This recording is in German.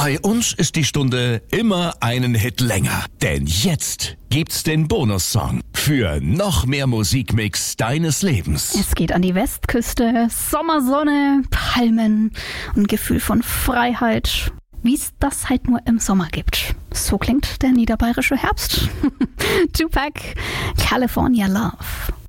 Bei uns ist die Stunde immer einen Hit länger. Denn jetzt gibt's den Bonussong für noch mehr Musikmix deines Lebens. Es geht an die Westküste, Sommersonne, Palmen und ein Gefühl von Freiheit, wie es das halt nur im Sommer gibt. So klingt der niederbayerische Herbst. Tupac, California Love.